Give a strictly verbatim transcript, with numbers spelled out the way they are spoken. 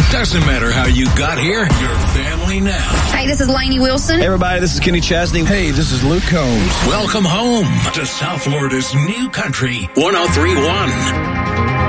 Doesn't matter how you got here, you're family now. Hey, this is Lainey Wilson. Hey, everybody, this is Kenny Chesney. Hey, this is Luke Combs. Welcome home to South Florida's new country, one oh three point one.